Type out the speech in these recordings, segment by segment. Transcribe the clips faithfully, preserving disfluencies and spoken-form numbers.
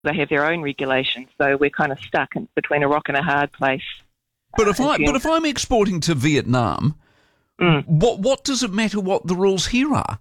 they have their own regulations, so we're kind of stuck in between a rock and a hard place. But if I but if I'm exporting to Vietnam, mm. what what does it matter what the rules here are?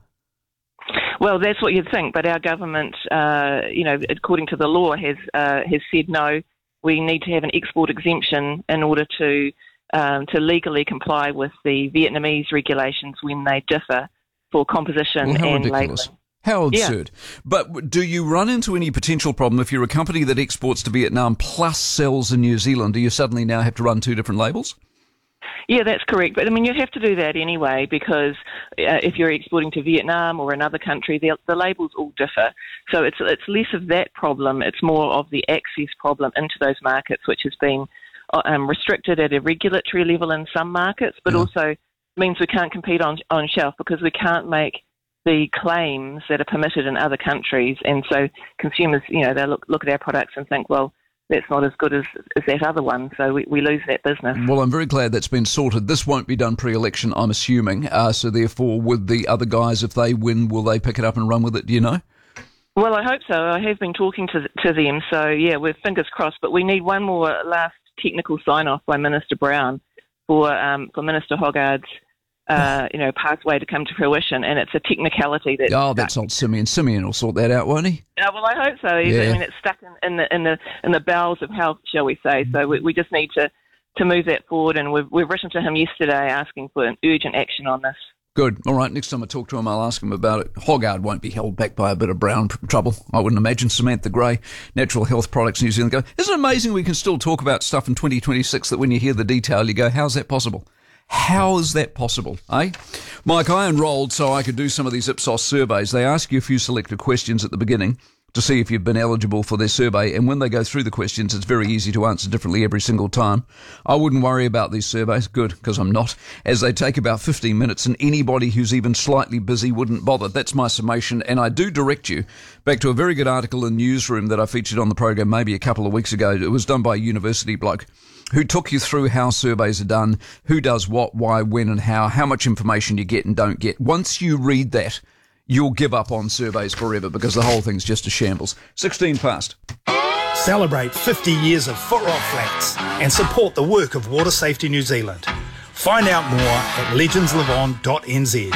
Well, that's what you'd think, but our government, uh, you know, according to the law, has uh, has said no. We need to have an export exemption in order to um, to legally comply with the Vietnamese regulations when they differ for composition well, how and ridiculous. labelling. How absurd. Yeah. But do you run into any potential problem if you're a company that exports to Vietnam plus sells in New Zealand? Do you suddenly now have to run two different labels? Yeah, that's correct. But, I mean, you have to do that anyway because uh, if you're exporting to Vietnam or another country, the, the labels all differ. So it's it's less of that problem. It's more of the access problem into those markets, which has been um, restricted at a regulatory level in some markets, but yeah. also means we can't compete on, on shelf because we can't make the claims that are permitted in other countries. And so consumers, you know, they look, look at our products and think, well, that's not as good as, as that other one, so we, we lose that business. Well, I'm very glad that's been sorted. This won't be done pre-election, I'm assuming. Uh, so therefore, with the other guys, if they win, will they pick it up and run with it? Do you know? Well, I hope so. I have been talking to to them, so yeah, we're fingers crossed. But we need one more last technical sign-off by Minister Brown for um, for Minister Hoggard's uh, you know pathway to come to fruition, and it's a technicality that. Oh, that's old Simeon. Simeon will sort that out, won't he? Uh, well, I hope so. Yeah. I mean, it's stuck in, in the in the in the bowels of health, shall we say? So we, we just need to, to move that forward, and we've we've written to him yesterday asking for an urgent action on this. Good. All right. Next time I talk to him, I'll ask him about it. Hoggard won't be held back by a bit of Brown pr- trouble, I wouldn't imagine. Samantha Gray, Natural Health Products New Zealand. Go. Isn't it amazing we can still talk about stuff in twenty twenty-six that when you hear the detail, you go, how's that possible? How is that possible, eh? Mike, I enrolled so I could do some of these Ipsos surveys. They ask you a few selected questions at the beginning to see if you've been eligible for their survey. And when they go through the questions, it's very easy to answer differently every single time. I wouldn't worry about these surveys. Good, because I'm not. As they take about fifteen minutes and anybody who's even slightly busy wouldn't bother. That's my summation. And I do direct you back to a very good article in Newsroom that I featured on the program maybe a couple of weeks ago. It was done by a university bloke who took you through how surveys are done, who does what, why, when and how, how much information you get and don't get. Once you read that, you'll give up on surveys forever because the whole thing's just a shambles. sixteen past. Celebrate fifty years of Footrock Flats and support the work of Water Safety New Zealand. Find out more at legends live on dot n z.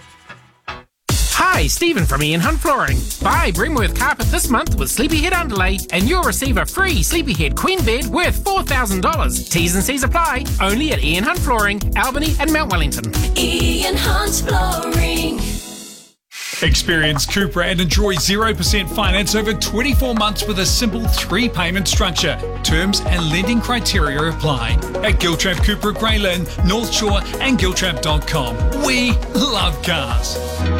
Hi, Stephen from Ian Hunt Flooring. Buy Brimworth Carpet this month with Sleepyhead Underlay and you'll receive a free Sleepyhead Queen Bed worth four thousand dollars. T's and C's apply. Only at Ian Hunt Flooring, Albany and Mount Wellington. Ian Hunt Flooring. Experience Cupra and enjoy zero percent finance over twenty-four months with a simple three-payment structure. Terms and lending criteria apply. At Giltrap Cupra Greylin, North Shore and giltrap dot com. We love cars.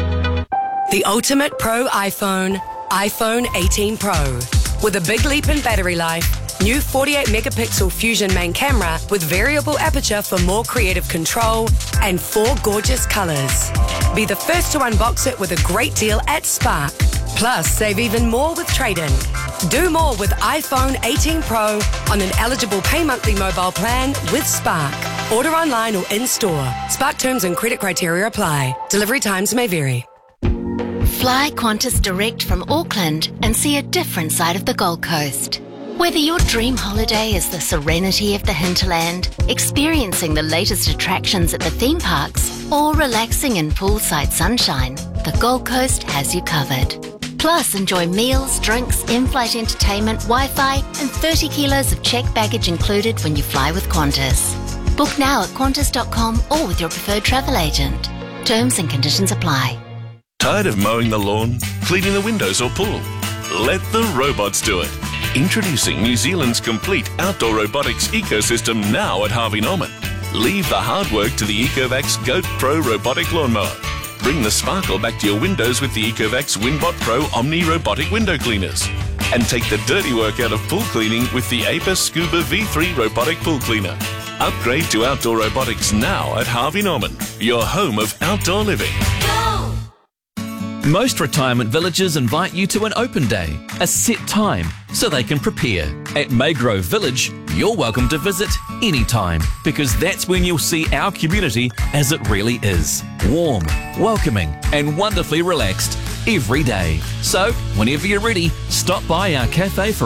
The ultimate pro iPhone, iPhone eighteen Pro. With a big leap in battery life, new forty-eight megapixel Fusion main camera with variable aperture for more creative control, and four gorgeous colours. Be the first to unbox it with a great deal at Spark. Plus, save even more with trade-in. Do more with iPhone eighteen Pro on an eligible pay monthly mobile plan with Spark. Order online or in-store. Spark terms and credit criteria apply. Delivery times may vary. Fly Qantas direct from Auckland and see a different side of the Gold Coast. Whether your dream holiday is the serenity of the hinterland, experiencing the latest attractions at the theme parks, or relaxing in poolside sunshine, the Gold Coast has you covered. Plus, enjoy meals, drinks, in-flight entertainment, Wi-Fi, and thirty kilos of checked baggage included when you fly with Qantas. Book now at qantas dot com or with your preferred travel agent. Terms and conditions apply. Tired of mowing the lawn, cleaning the windows or pool? Let the robots do it. Introducing New Zealand's complete outdoor robotics ecosystem now at Harvey Norman. Leave the hard work to the Ecovacs Goat Pro robotic lawnmower. Bring the sparkle back to your windows with the Ecovacs Winbot Pro Omni robotic window cleaners. And take the dirty work out of pool cleaning with the Apis Scuba V three robotic pool cleaner. Upgrade to outdoor robotics now at Harvey Norman, your home of outdoor living. Most retirement villages invite you to an open day, a set time, so they can prepare. At Maygrove Village, you're welcome to visit anytime, because that's when you'll see our community as it really is. Warm, welcoming, and wonderfully relaxed. every day. So, whenever you're ready, stop by our cafe for